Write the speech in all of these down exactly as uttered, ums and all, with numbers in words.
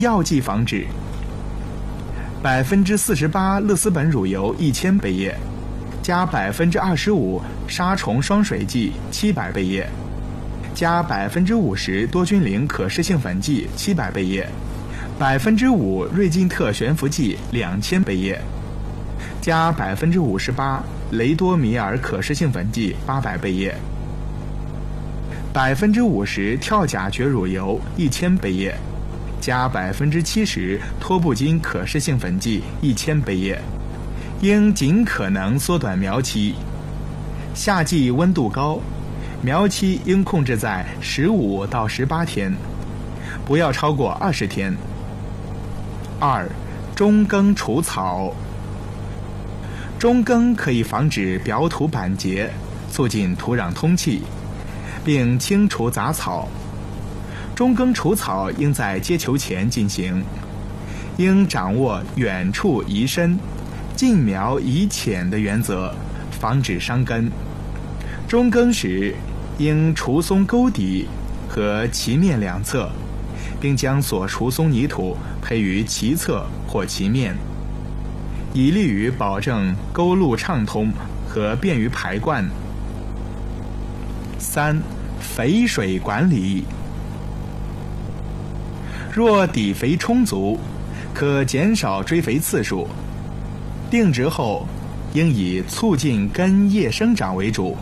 药剂防治：百分之四十八勒斯苯乳油一千倍液，加百分之二十五杀虫双水剂七百倍液，加百分之五十多菌灵可施性粉剂七百倍液，百分之五瑞金特悬浮剂两千倍液，加百分之五十八雷多米尔可施性粉剂八百倍液，百分之五十跳甲蕨乳油一千倍液，加百分之七十托布金可施性粉剂一千倍液，应尽可能缩短苗期。夏季温度高，苗期应控制在十五到十八天，不要超过二十天。二、中耕除草。中耕可以防止表土板结，促进土壤通气，并清除杂草。中耕除草应在接球前进行，应掌握远处移深、近苗移浅的原则，防止伤根。中耕时应除松沟底和其面两侧，并将所除松泥土培于其侧或其面，以利于保证沟路畅通和便于排灌。三、肥水管理。若底肥充足，可减少追肥次数。定植后，应以促进根叶生长为主。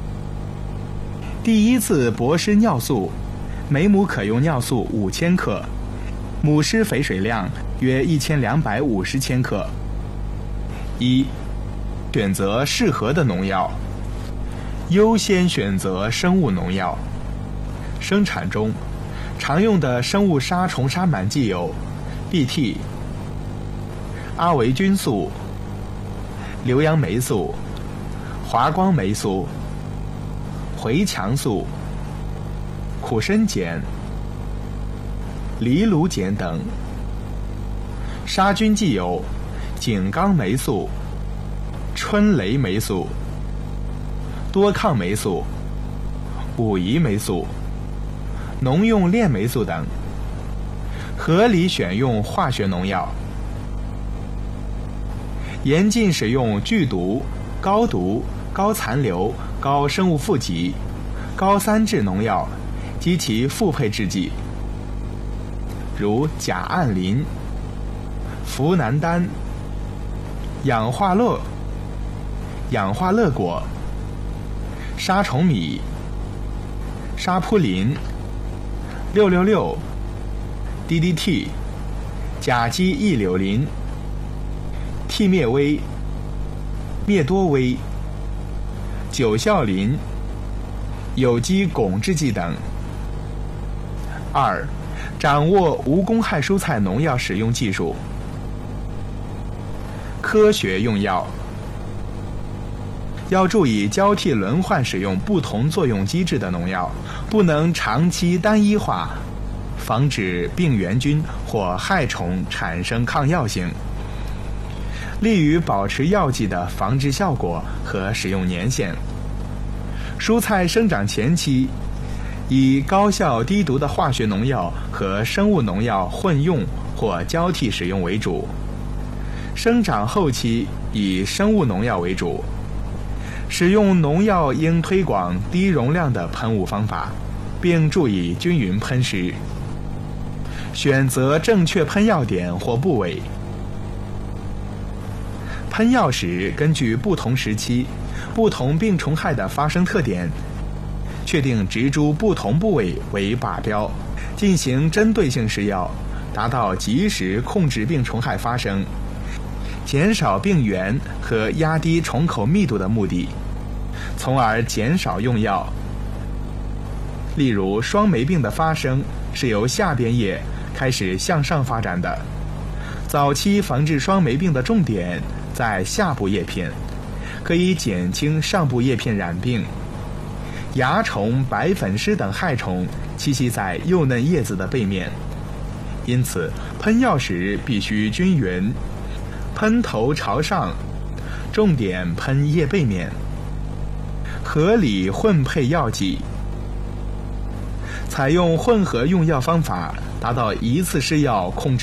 第一次薄施尿素，每亩可用尿素五千克，亩施肥水量约一千两百五十千克。一、选择适合的农药，优先选择生物农药。生产中常用的生物杀虫杀螨剂有 B T、阿维菌素、硫杨霉素、华光霉素、回强素、苦参碱、藜芦碱等。杀菌剂有井冈霉素、春雷霉素、多抗霉素、武夷霉素、农用链霉素等。合理选用化学农药，严禁使用剧毒、高毒、高残留、高生物负极、高三质农药及其复配制剂，如甲胺磷、呋喃丹、氧化乐、氧化乐果、杀虫米、沙扑林、六六六、D D T、甲基异柳林、替灭威、灭多威、九效林、有机汞制剂等。二、掌握无公害蔬菜农药使用技术。科学用药，要注意交替轮换使用不同作用机制的农药，不能长期单一化，防止病原菌或害虫产生抗药性，利于保持药剂的防治效果和使用年限。蔬菜生长前期，以高效低毒的化学农药和生物农药混用或交替使用为主；生长后期以生物农药为主。使用农药应推广低容量的喷雾方法，并注意均匀喷施。选择正确喷药点或部位。喷药时，根据不同时期、不同病虫害的发生特点，确定植株不同部位为靶标，进行针对性施药，达到及时控制病虫害发生，减少病源和压低虫口密度的目的，从而减少用药。例如，霜霉病的发生是由下边叶开始向上发展的，早期防治霜霉病的重点在下部叶片，可以减轻上部叶片染病。蚜虫、白粉虱等害虫栖息在幼嫩叶子的背面，因此喷药时必须均匀，喷头朝上，重点喷叶背面。合理混配药剂。 采用混合用药方法，达到一次施药控制